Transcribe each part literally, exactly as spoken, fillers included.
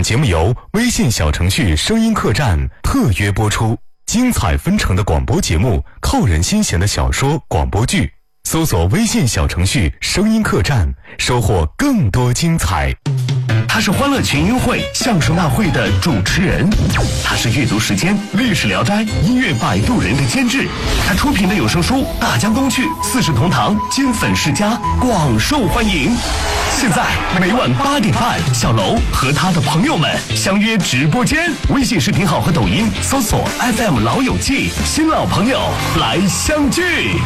本节目由微信小程序声音客栈特约播出，精彩纷呈的广播节目，扣人心弦的小说广播剧，搜索微信小程序声音客栈，收获更多精彩。 他是欢乐群英会相声大会的主持人，他是阅读时间历史聊斋音乐摆渡人的监制，他出品的有声书《大江东去》四世同堂金粉世家广受欢迎。现在每晚八点半，小楼和他的朋友们相约直播间，微信视频号和抖音搜索 F M 老友记，新老朋友来相聚。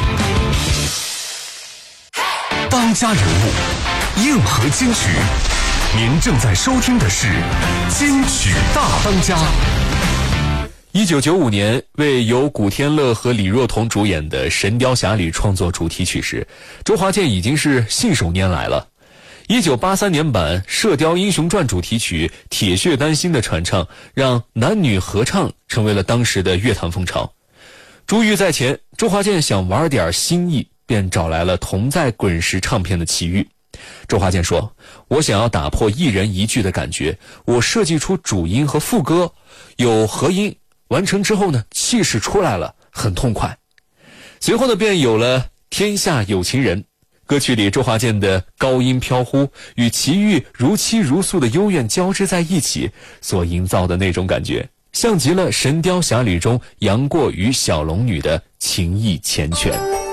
当家人物，硬核金曲。您正在收听的是金曲大当家。 一九九五年，为由古天乐和李若彤主演的《神雕侠侣》创作主题曲时，周华健已经是信手拈来了。一九八三年版《射雕英雄传》主题曲《铁血丹心》的传唱，让男女合唱成为了当时的乐坛风潮。珠玉在前，周华健想玩点新意，便找来了同在滚石唱片的齐豫。周华健说，我想要打破一人一句的感觉，我设计出主音和副歌有合音，完成之后呢，气势出来了，很痛快。随后呢，便有了天下有情人。歌曲里周华健的高音飘忽与齐豫如泣如诉的幽怨交织在一起，所营造的那种感觉，像极了《神雕侠侣》中杨过与小龙女的情意缱绻。